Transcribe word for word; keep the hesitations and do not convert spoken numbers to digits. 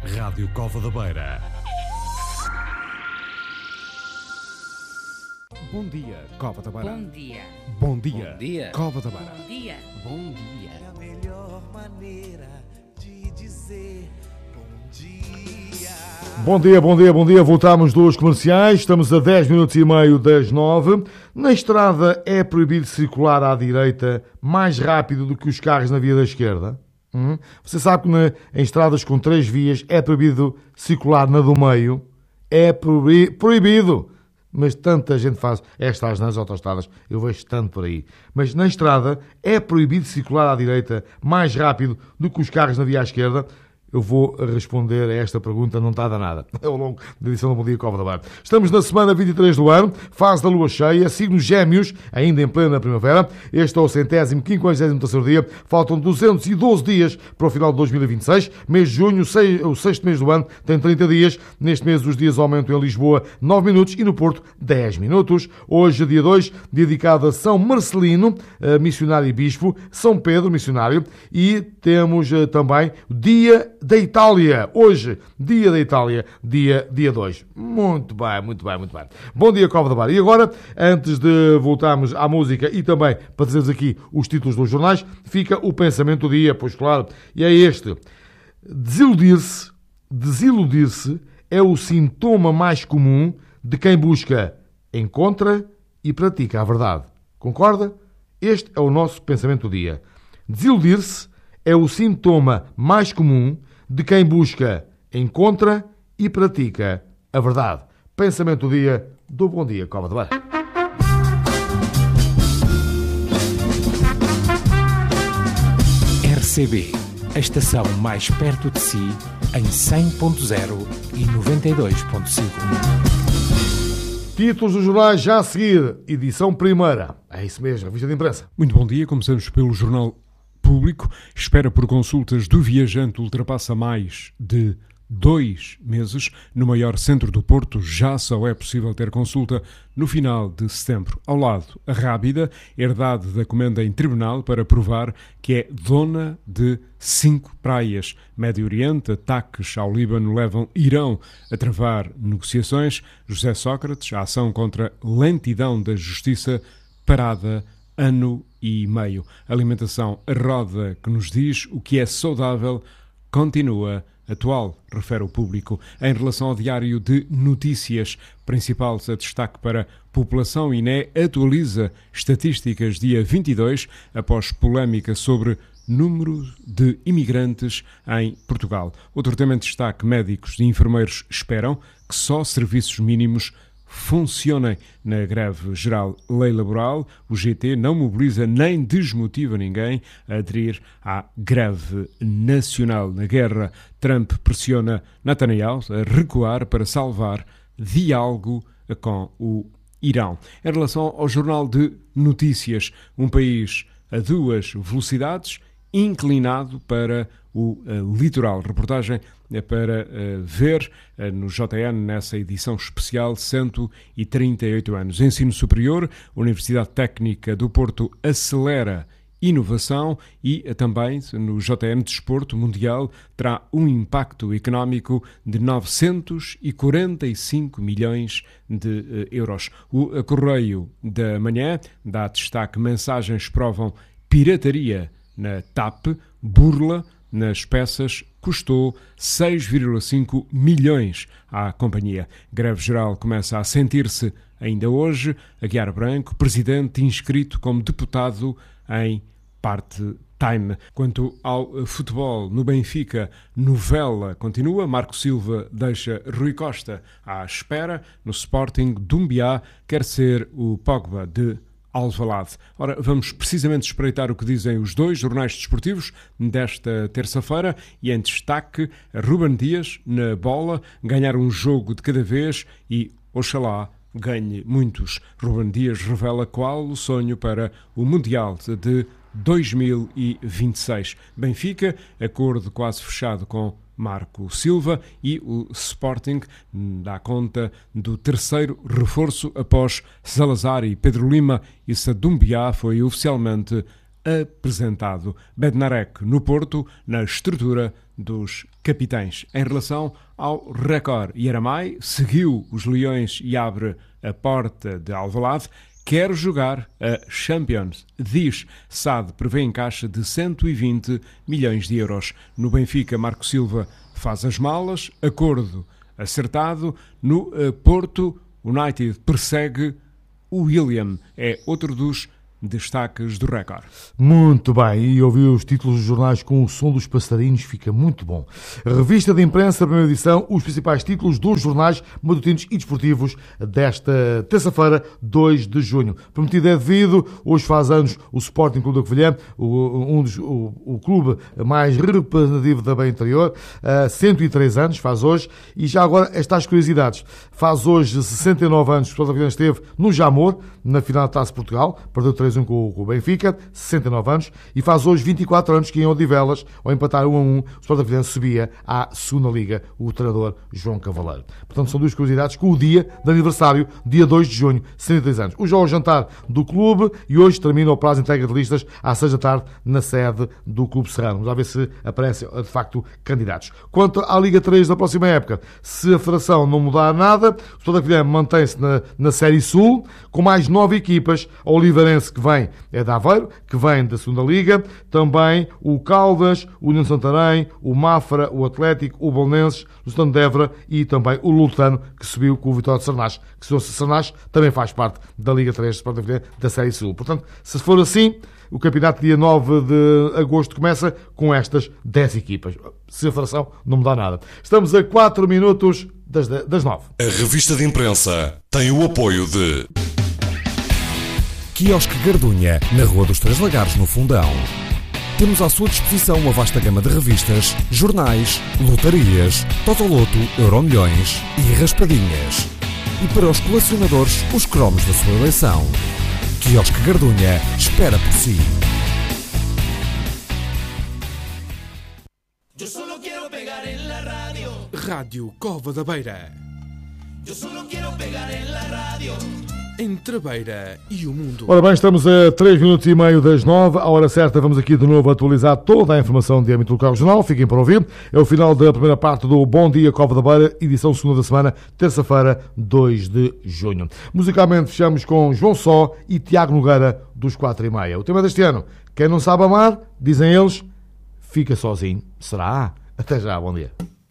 Rádio Cova da Beira. Bom dia, Cova da Beira. Bom dia. Bom dia, Bom dia. Cova da Beira. Bom dia. Bom dia. É a melhor maneira de dizer bom dia. Bom dia, bom dia, bom dia. Voltamos dos comerciais. Estamos a dez minutos e meio das nove. Na estrada é proibido circular à direita mais rápido do que os carros na via da esquerda? Hum? Você sabe que na, em estradas com três vias é proibido circular na do meio? É proibi- proibido. Mas tanta gente faz estas nas autoestradas, eu vejo tanto por aí. Mas na estrada é proibido circular à direita mais rápido do que os carros na via à esquerda? Eu vou responder a esta pergunta, não está a dar nada. Ao longo da edição do Bom Dia Cova da Beira. Estamos na semana vinte e três do ano, fase da lua cheia, signos Gêmeos, ainda em plena primavera. Este é o centésimo, quinquagésimo terceiro dia. Faltam duzentos e doze dias para o final de dois mil e vinte e seis. Mês de junho, o sexto mês do ano, tem trinta dias. Neste mês os dias aumentam em Lisboa nove minutos e no Porto dez minutos. Hoje, dia dois, dedicado a São Marcelino, missionário e bispo, São Pedro, missionário, e temos também o dia da Itália. Hoje, dia da Itália, dia, dia dois. Muito bem, muito bem, muito bem. Bom dia, Cova da Beira. E agora, antes de voltarmos à música e também para trazermos aqui os títulos dos jornais, fica o pensamento do dia, pois claro, e é este. Desiludir-se, desiludir-se é o sintoma mais comum de quem busca, encontra e pratica a verdade. Concorda? Este é o nosso pensamento do dia. Desiludir-se é o sintoma mais comum de quem busca, encontra e pratica a verdade. Pensamento do dia do Bom Dia Cova da Beira. R C B, a estação mais perto de si, em cem ponto zero e noventa e dois ponto cinco. Títulos dos jornais já a seguir, edição primeira. É isso mesmo, revista de imprensa. Muito bom dia, começamos pelo Jornal Público. Espera por consultas do viajante ultrapassa mais de dois meses. No maior centro do Porto já só é possível ter consulta no final de setembro. Ao lado, a Rábida, herdade da comenda em tribunal para provar que é dona de cinco praias. Médio Oriente, ataques ao Líbano levam Irão a travar negociações. José Sócrates, a ação contra lentidão da justiça parada ano e meio. Alimentação a roda que nos diz o que é saudável continua atual, refere o Público. Em relação ao diário de notícias, principais a destaque para população, I N E atualiza estatísticas dia vinte e dois, após polémica sobre número de imigrantes em Portugal. Outro tema em destaque, médicos e enfermeiros esperam que só serviços mínimos funcionem na greve geral lei laboral. O G T não mobiliza nem desmotiva ninguém a aderir à greve nacional. Na guerra, Trump pressiona Netanyahu a recuar para salvar diálogo com o Irão. Em relação ao Jornal de Notícias, um país a duas velocidades, inclinado para o uh, litoral. Reportagem é para uh, ver uh, no J N nessa edição especial cento e trinta e oito anos. Ensino superior, Universidade Técnica do Porto acelera inovação e uh, também no J N Desporto Mundial terá um impacto económico de novecentos e quarenta e cinco milhões de uh, euros. O uh, Correio da Manhã dá destaque, mensagens provam pirataria na T A P, burla nas peças custou seis vírgula cinco milhões à companhia. Greve geral começa a sentir-se ainda hoje. Aguiar Branco, presidente inscrito como deputado em part-time. Quanto ao futebol, no Benfica, novela continua. Marco Silva deixa Rui Costa à espera. No Sporting, Doumbia quer ser o Pogba de Alvalade. Ora, vamos precisamente espreitar o que dizem os dois jornais desportivos desta terça-feira e em destaque Ruben Dias na bola, ganhar um jogo de cada vez e, oxalá, ganhe muitos. Ruben Dias revela qual o sonho para o Mundial de dois mil e vinte e seis. Benfica, acordo quase fechado com Marco Silva, e o Sporting dá conta do terceiro reforço após Salazar e Pedro Lima, e Doumbia foi oficialmente apresentado. Bednarek no Porto, na estrutura dos capitães. Em relação ao Record, Yeramay seguiu os Leões e abre a porta de Alvalade. Quer jogar a Champions, diz. S A D prevê em caixa de cento e vinte milhões de euros. No Benfica, Marco Silva faz as malas, acordo acertado. No uh, Porto, United persegue o William, é outro dos destaques do Record. Muito bem, e ouvir os títulos dos jornais com o som dos passarinhos fica muito bom. Revista de imprensa, primeira edição, os principais títulos dos jornais matutinos e desportivos desta terça-feira, dois de junho. Prometido é devido, hoje faz anos o Sporting Clube da Covilhã, o, um dos, o, o clube mais representativo da Beira Interior, uh, cento e três anos, faz hoje, e já agora estas curiosidades. Faz hoje sessenta e nove anos, o Sporting Covilhã esteve no Jamor, na final da Taça de Portugal, perdeu três a um com o Benfica, sessenta e nove anos, e faz hoje vinte e quatro anos que em Odivelas, ao empatar um a um, o Sporting Covilhã subia à segunda Liga, o treinador João Cavaleiro. Portanto, são duas curiosidades com o dia de aniversário, dia dois de junho, sessenta e três anos. Hoje é o jantar do clube e hoje termina o prazo de entrega de listas às seis da tarde na sede do Clube Serrano. Vamos lá ver se aparecem, de facto, candidatos. Quanto à Liga três da próxima época, se a Federação não mudar nada, o Sporting Covilhã mantém-se na, na Série Sul, com mais nove equipas, a Oliveirense que vem é da Aveiro, que vem da segunda Liga, também o Caldas, o União de Santarém, o Mafra, o Atlético, o Bolonenses, o Sultano de Évora e também o Lutano, que subiu com o Vitória de Sernás, que se fosse Sernás também faz parte da Liga três da Série Sul. Portanto, se for assim, o campeonato dia nove de agosto começa com estas dez equipas. Se a Federação não mudar nada. Estamos a quatro minutos das, das nove. A revista de imprensa tem o apoio de Quiosque Gardunha, na Rua dos Três Lagares, no Fundão. Temos à sua disposição uma vasta gama de revistas, jornais, lotarias, Totoloto, Euromilhões e raspadinhas. E para os colecionadores, os cromos da sua eleição. Quiosque Gardunha espera por si. Yo solo quiero pegar en la radio. Rádio Cova da Beira. Yo solo quiero pegar en la radio. Entre a Beira e o mundo. Ora bem, estamos a três minutos e meio das nove. À hora certa vamos aqui de novo atualizar toda a informação de âmbito local regional. Fiquem para ouvir. É o final da primeira parte do Bom Dia Cova da Beira, edição segunda da semana, terça-feira, dois de junho. Musicalmente fechamos com João Só e Tiago Nogueira, dos quatro e meia. O tema deste ano, quem não sabe amar, dizem eles, fica sozinho. Será? Até já, bom dia.